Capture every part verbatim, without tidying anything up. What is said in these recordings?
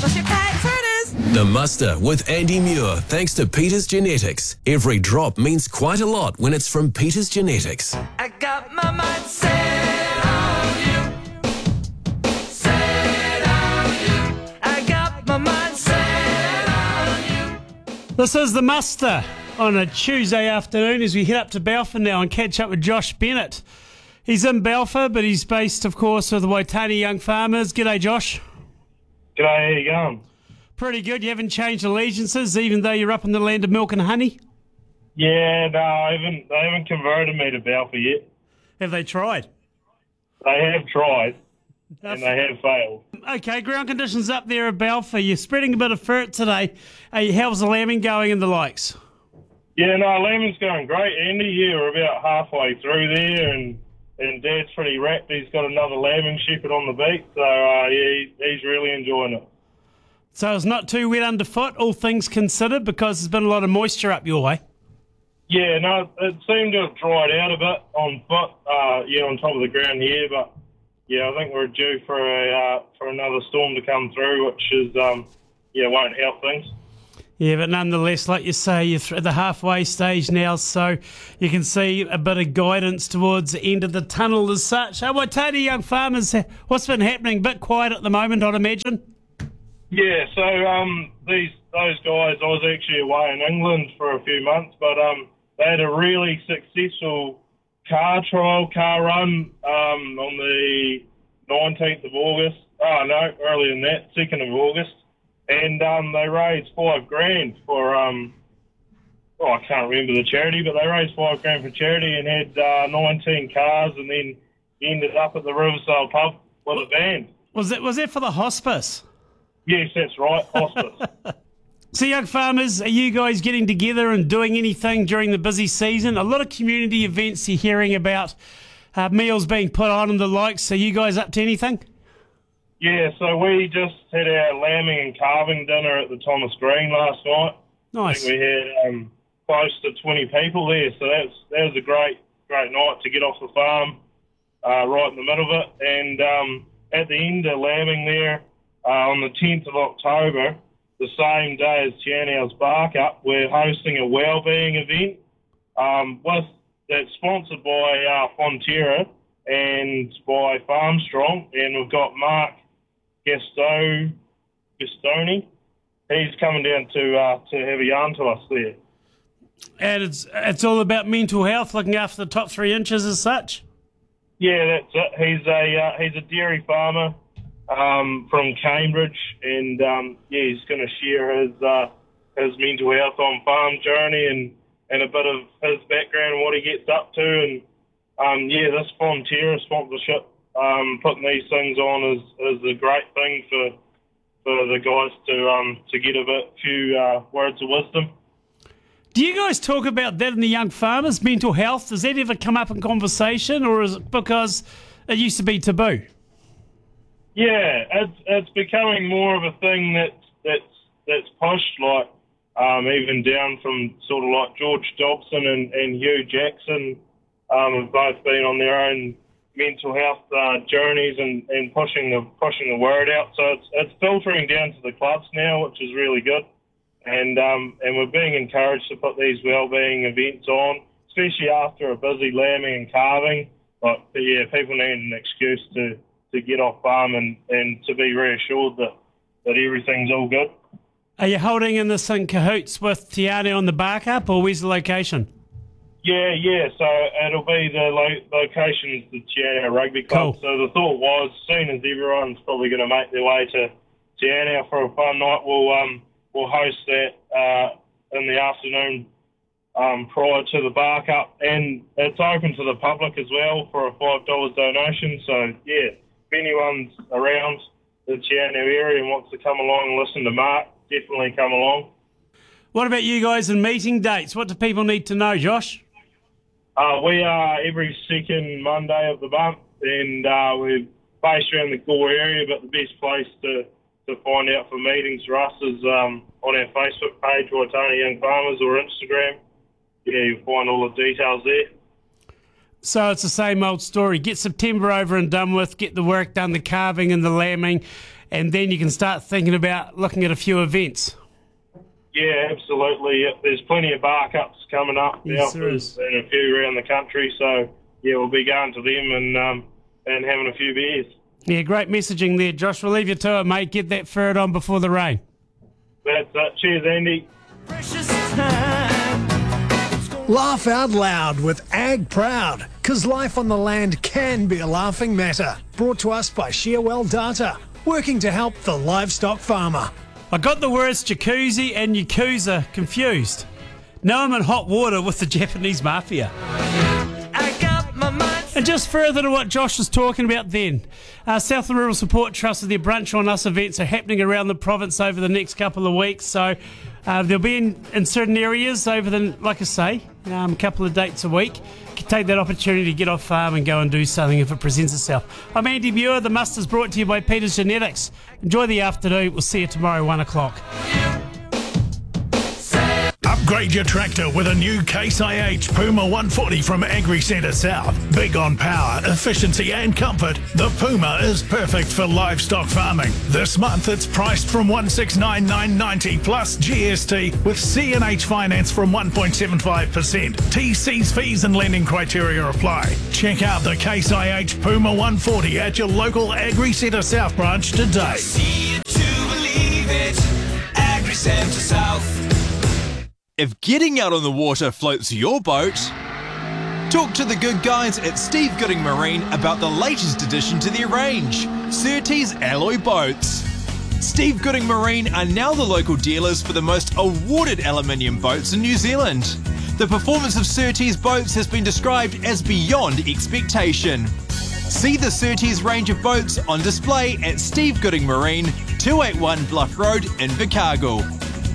What's your pack? So it is. The Muster with Andy Muir, thanks to Peter's Genetics. Every drop means quite a lot when it's from Peter's Genetics. I got my mind set on you. Set on you. I got my mind set on you. This is The Muster on a Tuesday afternoon as we head up to Balfour now and catch up with Josh Bennett. He's in Balfour, but he's based, of course, with the Waitani Young Farmers. G'day, Josh. G'day, how you going? Pretty good. You haven't changed allegiances, even though you're up in the land of milk and honey? Yeah, no, I haven't, they haven't converted me to Balfour yet. Have they tried? They have tried, Uh, and they have failed. Okay, ground conditions up there at Balfour. You're spreading a bit of fruit today. Hey, how's the lambing going and the likes? Yeah, no, lambing's going great, Andy. Yeah, we're about halfway through there, and, and Dad's pretty wrapped. He's got another lambing shepherd on the beat, so uh, yeah, he, he's really enjoying it. So it's not too wet underfoot, all things considered, because there's been a lot of moisture up your way. Yeah, no, it seemed to have dried out a bit on foot, uh, yeah, on top of the ground here, but yeah, I think we're due for a uh, for another storm to come through, which is um, yeah, won't help things. Yeah, but nonetheless, like you say, you're at the halfway stage now, so you can see a bit of guidance towards the end of the tunnel as such. Uh, Waitani Young Farmers, what's been happening? A bit quiet at the moment, I'd imagine. Yeah, so um, these those guys, I was actually away in England for a few months, but um, they had a really successful car trial, car run um, on the nineteenth of August. Oh, no, earlier than that, second of August. And um, they raised five grand for, um, oh, I can't remember the charity, but they raised five grand for charity and had uh, nineteen cars, and then ended up at the Riversdale pub with a band. Was that, was that for the hospice? Yes, that's right, hospice. So, Young Farmers, are you guys getting together and doing anything during the busy season? A lot of community events you're hearing about, uh, meals being put on and the likes. Are you guys up to anything? Yeah, so we just had our lambing and carving dinner at the Thomas Green last night. Nice. I think we had um, close to twenty people there, so that's that was a great great night to get off the farm, uh, right in the middle of it. And um, at the end of lambing there, uh, on the tenth of October, the same day as Tianau's Bark Up, we're hosting a wellbeing event um, with that's sponsored by uh, Fonterra and by Farmstrong, and we've got Mark Gasto, Gastoni. He's coming down to uh, to have a yarn to us there. And it's it's all about mental health, looking after the top three inches as such? Yeah, that's it. He's a uh, he's a dairy farmer um, from Cambridge, and um, yeah, he's going to share his uh, his mental health on farm journey and, and a bit of his background and what he gets up to. And um, yeah, this Fonterra sponsorship, um, putting these things on is, is a great thing for for the guys to um, to get a bit few uh, words of wisdom. Do you guys talk about that in the Young Farmers, mental health? Does that ever come up in conversation, or is it because it used to be taboo? Yeah, it's it's becoming more of a thing that's that's that's pushed, like um, even down from sort of like George Dobson and, and Hugh Jackson um, have both been on their own mental health uh, journeys and, and pushing the pushing the word out. So it's it's filtering down to the clubs now, which is really good. And um, and we're being encouraged to put these wellbeing events on, especially after a busy lambing and calving. But yeah, people need an excuse to, to get off farm and, and to be reassured that, that everything's all good. Are you holding in this in cahoots with Tiana on the Bark Up, or where's the location? Yeah, yeah. So it'll be the lo- location is the Tiana Rugby Club. Cool. So the thought was, as soon as everyone's probably going to make their way to Tiana for a fun night, we'll um. We'll host that uh, in the afternoon um, prior to the Bark Up, and it's open to the public as well for a five dollars donation. So, yeah, if anyone's around the Tiana area and wants to come along and listen to Mark, definitely come along. What about you guys and meeting dates? What do people need to know, Josh? Uh, we are every second Monday of the month, and uh, we're based around the Gore area, but the best place to to find out for meetings for us is um, on our Facebook page, Waitani Young Farmers, or Instagram. Yeah, you'll find all the details there. So it's the same old story. Get September over and done with, get the work done, the carving and the lambing, and then you can start thinking about looking at a few events. Yeah, absolutely. Yep. There's plenty of bark ups coming up Yes, now, there is. and a few around the country. So yeah, we'll be going to them and um, and having a few beers. Yeah, great messaging there, Josh. We'll leave you to it, mate. Get that ferret on before the rain. That's it. Cheers, Andy. Precious time. Laugh out loud with Ag Proud, because life on the land can be a laughing matter. Brought to us by Shearwell Data, working to help the livestock farmer. I got the words jacuzzi and yakuza confused. Now I'm in hot water with the Japanese mafia. I got my mind. And just further to what Josh was talking about then, uh, Southland Rural Support Trust with their Brunch on Us events are happening around the province over the next couple of weeks. So uh, they'll be in, in certain areas over the, like I say, um, a couple of dates a week. You can take that opportunity to get off farm and go and do something if it presents itself. I'm Andy Muir. The Must is brought to you by Peters Genetics. Enjoy the afternoon. We'll see you tomorrow, one o'clock. Upgrade your tractor with a new Case I H Puma one forty from Agri Centre South. Big on power, efficiency and comfort, the Puma is perfect for livestock farming. This month it's priced from one six nine nine ninety plus G S T with C and H finance from one point seven five percent. T Cs, fees and lending criteria apply. Check out the Case I H Puma one forty at your local Agri Centre South branch today. See it to believe it. Agri Centre South. If getting out on the water floats your boat, talk to the good guys at Steve Gooding Marine about the latest addition to their range, Surtees Alloy Boats. Steve Gooding Marine are now the local dealers for the most awarded aluminium boats in New Zealand. The performance of Surtees boats has been described as beyond expectation. See the Surtees range of boats on display at Steve Gooding Marine, two eighty-one Bluff Road in Invercargill.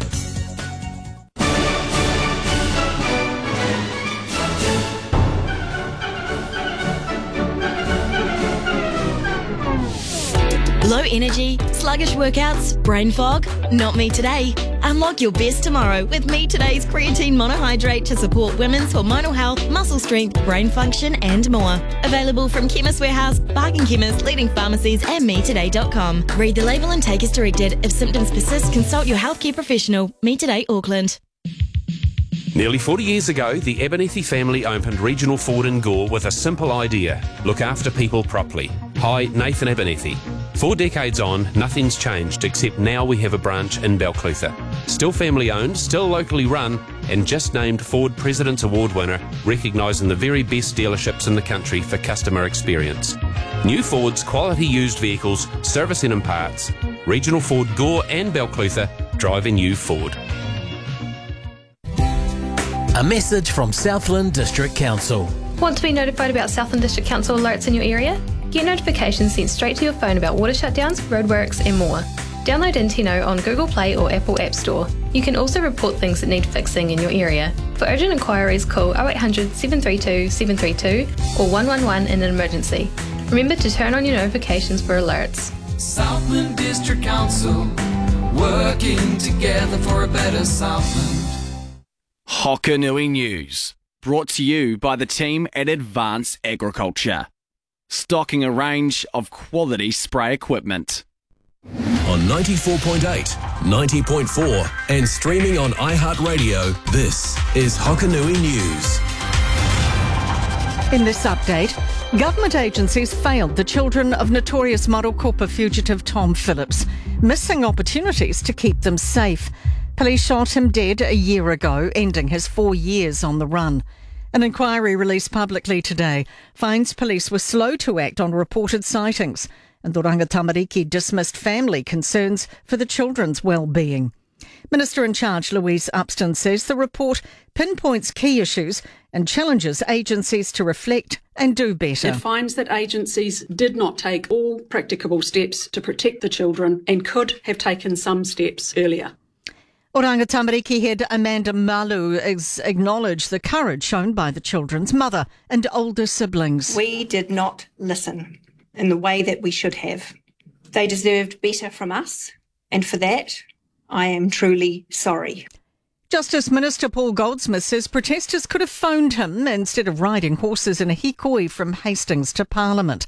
Low energy, sluggish workouts, brain fog? Not me today. Unlock your best tomorrow with Me Today's creatine monohydrate to support women's hormonal health, muscle strength, brain function and more. Available from Chemist Warehouse, Bargain Chemist, leading pharmacies and me today dot com. Read the label and take as directed. If symptoms persist, consult your healthcare professional. Me Today Auckland. Nearly forty years ago, the Abernethy family opened Regional Ford in Gore with a simple idea: look after people properly. Hi, Nathan Abernethy. Four decades on, nothing's changed except now we have a branch in Balclutha. Still family owned, still locally run, and just named Ford President's Award winner, recognising the very best dealerships in the country for customer experience. New Ford's quality used vehicles, servicing and parts. Regional Ford Gore and Balclutha, driving you Ford. A message from Southland District Council. Want to be notified about Southland District Council alerts in your area? Get notifications sent straight to your phone about water shutdowns, roadworks and more. Download Intino on Google Play or Apple App Store. You can also report things that need fixing in your area. For urgent inquiries, call oh eight hundred, seven three two, seven three two or one one one in an emergency. Remember to turn on your notifications for alerts. Southland District Council, working together for a better Southland. Hokanui News, brought to you by the team at Advanced Agriculture, stocking a range of quality spray equipment. On ninety-four point eight, ninety point four and streaming on iHeartRadio, this is Hokanui News. In this update, government agencies failed the children of notorious Marokopa fugitive Tom Phillips, missing opportunities to keep them safe. Police shot him dead a year ago, ending his four years on the run. An inquiry released publicly today finds police were slow to act on reported sightings, and Doranga Tamariki dismissed family concerns for the children's well-being. Minister in charge Louise Upston says the report pinpoints key issues and challenges agencies to reflect and do better. It finds that agencies did not take all practicable steps to protect the children and could have taken some steps earlier. Oranga Tamariki head Amanda Malu has acknowledged the courage shown by the children's mother and older siblings. We did not listen in the way that we should have. They deserved better from us, and for that, I am truly sorry. Justice Minister Paul Goldsmith says protesters could have phoned him instead of riding horses in a hikoi from Hastings to Parliament.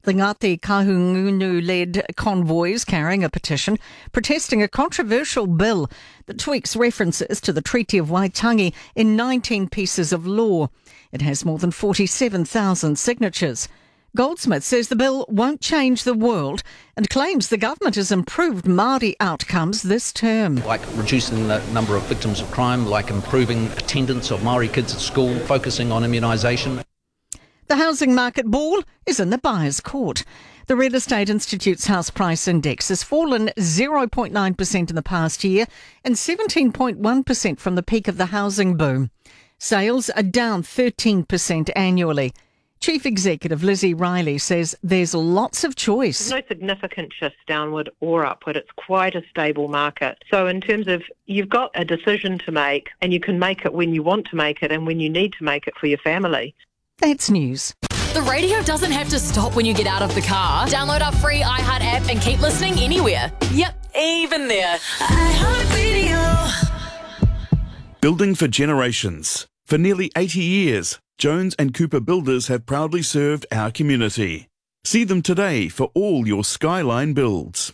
The Ngāti Kahungunu-led convoys carrying a petition protesting a controversial bill that tweaks references to the Treaty of Waitangi in nineteen pieces of law. It has more than forty-seven thousand signatures. Goldsmith says the bill won't change the world and claims the government has improved Māori outcomes this term. Like reducing the number of victims of crime, like improving attendance of Māori kids at school, focusing on immunisation. The housing market ball is in the buyer's court. The Real Estate Institute's house price index has fallen zero point nine percent in the past year and seventeen point one percent from the peak of the housing boom. Sales are down thirteen percent annually. Chief Executive Lizzie Riley says there's lots of choice. There's no significant shifts downward or upward. It's quite a stable market. So in terms of you've got a decision to make and you can make it when you want to make it and when you need to make it for your family. That's news. The radio doesn't have to stop when you get out of the car. Download our free iHeart app and keep listening anywhere. Yep, even there. iHeartRadio. Building for generations. For nearly eighty years, Jones and Cooper Builders have proudly served our community. See them today for all your Skyline builds.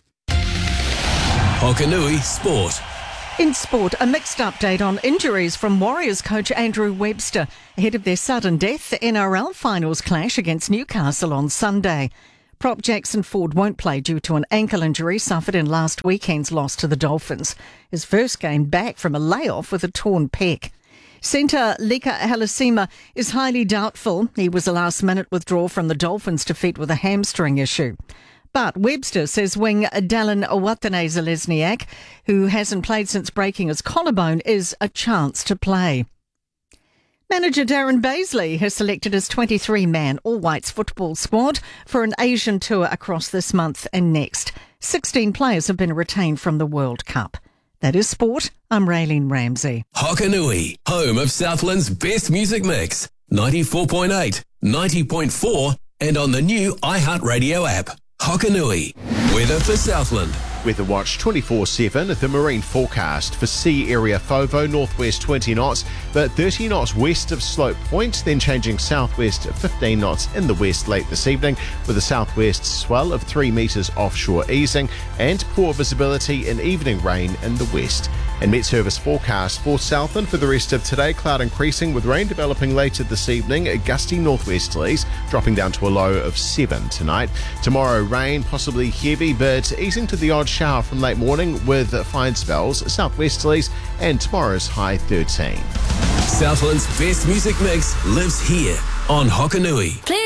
Hokanui Sport. In sport, a mixed update on injuries from Warriors coach Andrew Webster. Ahead of their sudden death, the N R L finals clash against Newcastle on Sunday. Prop Jackson Ford won't play due to an ankle injury suffered in last weekend's loss to the Dolphins. His first game back from a layoff with a torn pec. Centre Lika Halasima is highly doubtful. He was a last-minute withdrawal from the Dolphins' defeat with a hamstring issue. But Webster says wing Dallin Owatene-Zalesniak, who hasn't played since breaking his collarbone, is a chance to play. Manager Darren Baisley has selected his twenty-three man all-whites football squad for an Asian tour across this month and next. sixteen players have been retained from the World Cup. That is sport. I'm Raylene Ramsey. Hokanui, home of Southland's best music mix. ninety-four point eight, ninety point four and on the new iHeartRadio app. Hokanui. Weather for Southland. Weather Watch twenty-four seven. The marine forecast for sea area Fovo, northwest twenty knots, but thirty knots west of Slope Point, then changing southwest fifteen knots in the west late this evening, with a southwest swell of three metres offshore easing, and poor visibility and evening rain in the west. And Met Service forecast for Southland for the rest of today, cloud increasing with rain developing later this evening, gusty northwesterlies dropping down to a low of seven tonight. Tomorrow rain, possibly heavy, but easing to the odd shower from late morning with fine spells, southwesterlies, and tomorrow's high thirteen. Southland's best music mix lives here on Hokanui. Play